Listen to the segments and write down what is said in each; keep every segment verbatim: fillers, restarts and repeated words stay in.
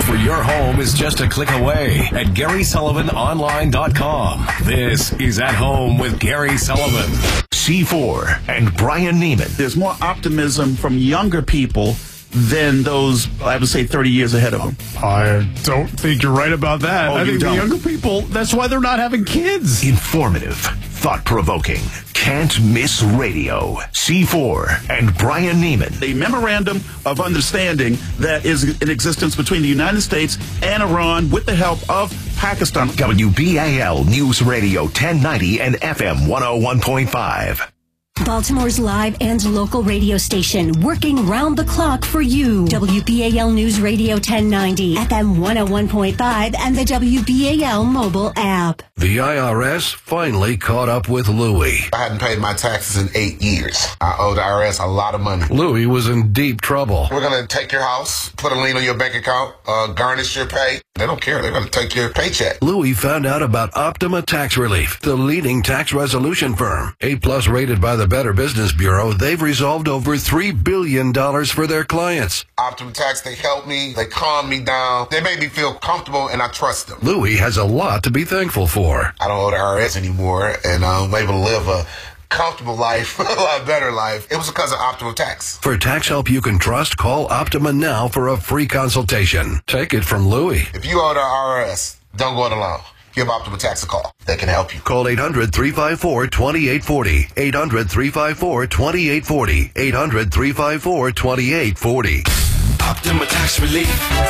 for your home is just a click away at Gary Sullivan Online dot com. This is At Home with Gary Sullivan. C four and Brian Neiman. There's more optimism from younger people than those, I would say, thirty years ahead of them. I don't think you're right about that. Oh, I you think don't? the younger people, that's why they're not having kids. Informative, thought-provoking, can't miss radio. C four and Brian Neiman. The memorandum of understanding that is in existence between the United States and Iran with the help of Pakistan. W B A L News Radio ten ninety and F M one oh one point five. Baltimore's live and local radio station, working round the clock for you. W B A L News Radio ten ninety, F M one oh one point five, and the W B A L mobile app. The I R S finally caught up with Louie. I hadn't paid my taxes in eight years. I owe the I R S a lot of money. Louie was in deep trouble. We're going to take your house, put a lien on your bank account, uh, garnish your pay. They don't care. They're going to take your paycheck. Louie found out about Optima Tax Relief, the leading tax resolution firm. A-plus rated by the Better Business Bureau, they've resolved over three billion dollars for their clients. Optima Tax, they helped me. They calmed me down. They made me feel comfortable, and I trust them. Louie has a lot to be thankful for. I don't owe the I R S anymore, and I'm able to live a comfortable life, a lot better life. It was because of Optima Tax. For tax help you can trust, call Optima now for a free consultation. Take it from Louie. If you owe the I R S, don't go it alone. Give Optima Tax a call. They can help you. Call eight hundred, three five four, two eight four zero. eight hundred, three five four, two eight four zero. eight hundred, three five four, two eight four zero. Optima Tax Relief.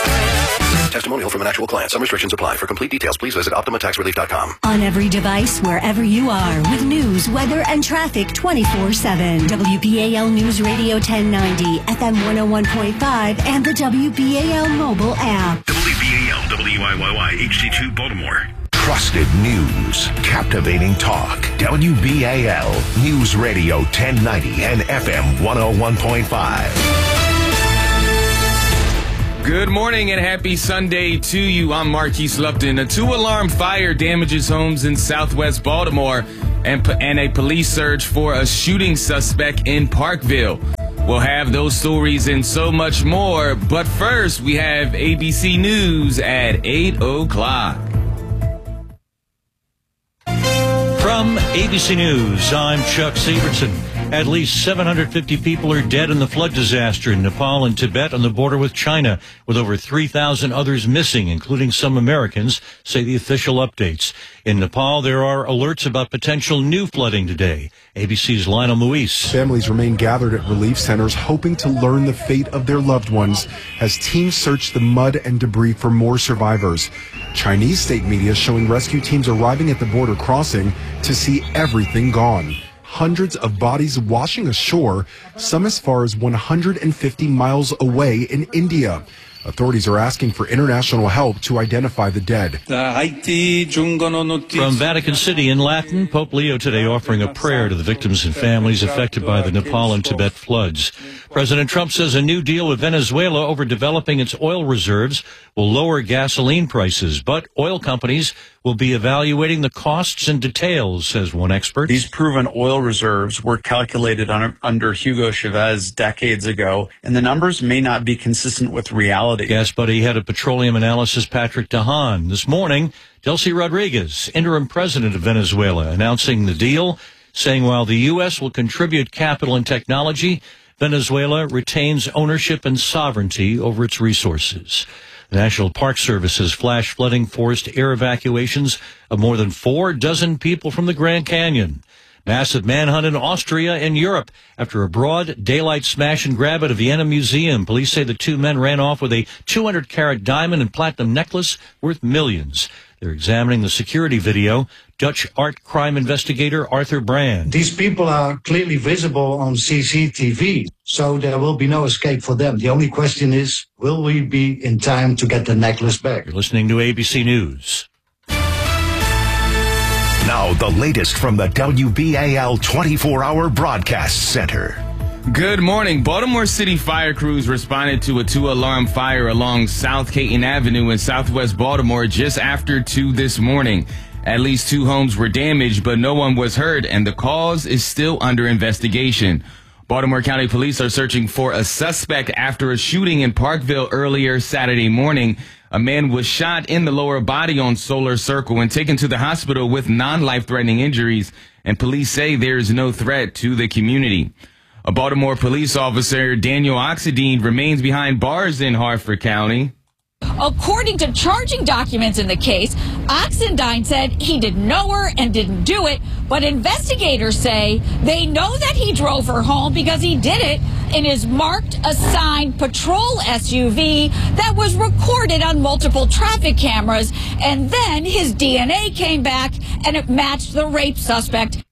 Testimonial from an actual client. Some restrictions apply. For complete details, please visit Optima Tax Relief dot com. On every device, wherever you are, with news, weather, and traffic twenty-four seven. W B A L News Radio ten ninety, F M one oh one point five, and the W B A L mobile app. W B A L W I Y Y H D two Baltimore. Trusted news, captivating talk. W B A L News Radio ten ninety and F M one oh one point five. Good morning and happy Sunday to you. I'm Marquise Lupton. A two-alarm fire damages homes in southwest Baltimore and, and a police search for a shooting suspect in Parkville. We'll have those stories and so much more. But first, we have A B C News at eight o'clock. From A B C News, I'm Chuck Severson. At least seven hundred fifty people are dead in the flood disaster in Nepal and Tibet on the border with China, with over three thousand others missing, including some Americans, say the official updates. In Nepal, there are alerts about potential new flooding today. A B C's Lionel Muis. Families remain gathered at relief centers, hoping to learn the fate of their loved ones as teams search the mud and debris for more survivors. Chinese state media showing rescue teams arriving at the border crossing to see everything gone. Hundreds of bodies washing ashore, some as far as one hundred fifty miles away in India. Authorities are asking for international help to identify the dead. From Vatican City in Latin, Pope Leo today offering a prayer to the victims and families affected by the Nepal and Tibet floods. President Trump says a new deal with Venezuela over developing its oil reserves will lower gasoline prices, but oil companies will be evaluating the costs and details, says one expert. These proven oil reserves were calculated on, under Hugo Chavez decades ago, and the numbers may not be consistent with reality. Gas Buddy head of petroleum analysis Patrick DeHaan. This morning, Delcy Rodriguez, interim president of Venezuela, announcing the deal, saying while the U S will contribute capital and technology, Venezuela retains ownership and sovereignty over its resources. The National Park Service has flash flooding forced air evacuations of more than four dozen people from the Grand Canyon. Massive manhunt in Austria and Europe after a broad daylight smash and grab at a Vienna museum. Police say the two men ran off with a two hundred carat diamond and platinum necklace worth millions. They're examining the security video. Dutch art crime investigator Arthur Brand. These people are clearly visible on C C T V, so there will be no escape for them. The only question is, will we be in time to get the necklace back? You're listening to A B C News. Now the latest from the W B A L twenty-four hour Broadcast Center. Good morning. Baltimore City fire crews responded to a two-alarm fire along South Caton Avenue in southwest Baltimore just after two this morning. At least two homes were damaged, but no one was hurt, and the cause is still under investigation. Baltimore County Police are searching for a suspect after a shooting in Parkville earlier Saturday morning. A man was shot in the lower body on Solar Circle and taken to the hospital with non-life-threatening injuries, and police say there is no threat to the community. A Baltimore police officer, Daniel Oxendine, remains behind bars in Harford County. According to charging documents in the case, Oxendine said he didn't know her and didn't do it, but investigators say they know that he drove her home because he did it in his marked assigned patrol S U V that was recorded on multiple traffic cameras, and then his D N A came back and it matched the rape suspect.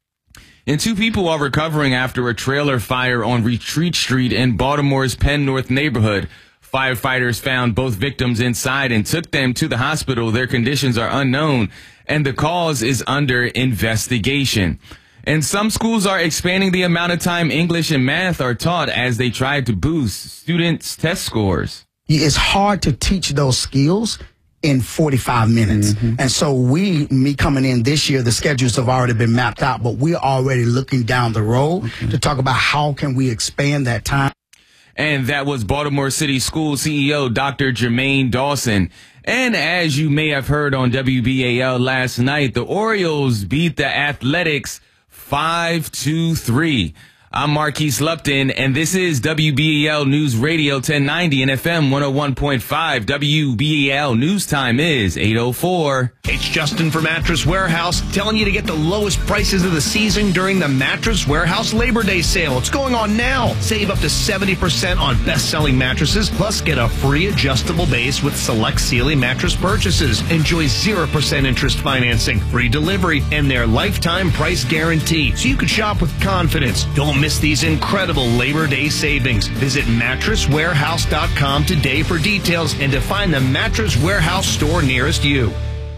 And two people are recovering after a trailer fire on Retreat Street in Baltimore's Penn North neighborhood. Firefighters found both victims inside and took them to the hospital. Their conditions are unknown, and the cause is under investigation. And some schools are expanding the amount of time English and math are taught as they try to boost students' test scores. It's hard to teach those skills in forty-five minutes. Mm-hmm. And so we, me coming in this year, the schedules have already been mapped out, but we're already looking down the road okay. to talk about how can we expand that time. And that was Baltimore City School C E O Doctor Jermaine Dawson. And as you may have heard on W B A L last night, the Orioles beat the Athletics five to three. I'm Marquise Lupton, and this is W B A L News Radio ten ninety and F M one oh one point five. W B A L News Time is eight oh four. It's Justin from Mattress Warehouse telling you to get the lowest prices of the season during the Mattress Warehouse Labor Day sale. It's going on now. Save up to seventy percent on best-selling mattresses, plus get a free adjustable base with select Sealy mattress purchases. Enjoy zero percent interest financing, free delivery, and their lifetime price guarantee, so you can shop with confidence. Don't miss these incredible Labor Day savings. Visit mattress warehouse dot com today for details and to find the Mattress Warehouse store nearest you.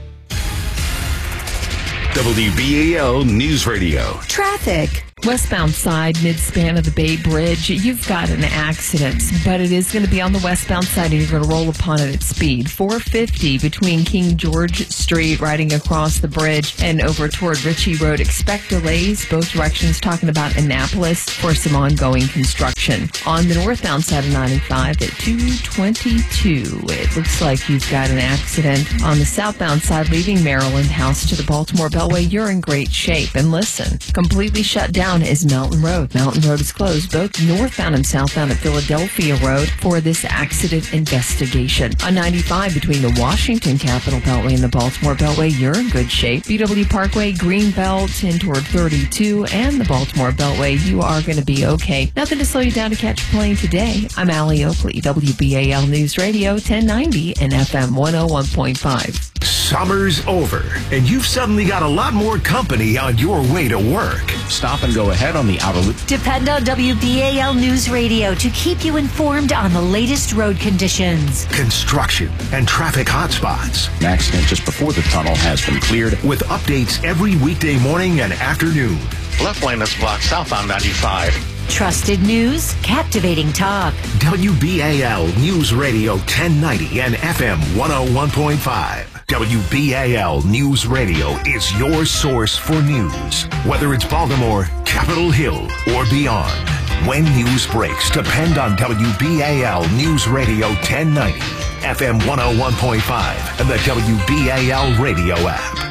W B A L News Radio. Traffic. Westbound side, mid-span of the Bay Bridge, you've got an accident, but it is going to be on the westbound side, and you're going to roll upon it at speed. four fifty between King George Street, riding across the bridge and over toward Ritchie Road. Expect delays, both directions, talking about Annapolis for some ongoing construction. On the northbound side of ninety-five at two twenty-two, it looks like you've got an accident. On the southbound side, leaving Maryland House to the Baltimore Beltway, you're in great shape. And listen, completely shut down is Mountain Road. Mountain Road is closed both northbound and southbound at Philadelphia Road for this accident investigation. On ninety-five between the Washington Capitol Beltway and the Baltimore Beltway, you're in good shape. B W Parkway, Greenbelt, in toward thirty-two, and the Baltimore Beltway, you are going to be okay. Nothing to slow you down to catch a plane today. I'm Allie Oakley, W B A L News Radio ten ninety and F M one oh one point five. Summer's over, and you've suddenly got a lot more company on your way to work. Stop and go ahead on the outer loop. Depend on W B A L News Radio to keep you informed on the latest road conditions, construction, and traffic hotspots. An accident just before the tunnel has been cleared. With updates every weekday morning and afternoon. Left lane is blocked southbound ninety-five. Trusted news, captivating talk. W B A L News Radio ten ninety and F M one oh one point five. W B A L News Radio is your source for news. Whether it's Baltimore, Capitol Hill, or beyond. When news breaks, depend on W B A L News Radio ten ninety, F M one oh one point five, and the W B A L radio app.